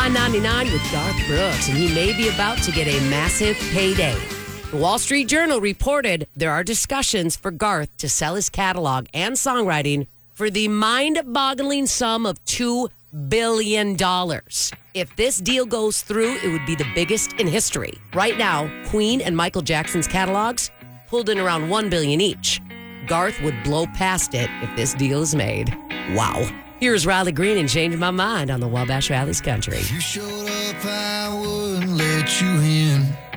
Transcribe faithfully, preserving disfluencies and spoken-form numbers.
on ninety-nine with Garth Brooks, and he may be about to get a massive payday. The Wall Street Journal reported there are discussions for Garth to sell his catalog and songwriting for the mind-boggling sum of two billion dollars. If this deal goes through, it would be the biggest in history. Right now, Queen and Michael Jackson's catalogs pulled in around one billion dollars each. Garth would blow past it if this deal is made. Wow. Here's Riley Green and Change My Mind on the Wabash Valley's Country. If you showed up, I wouldn't let you in.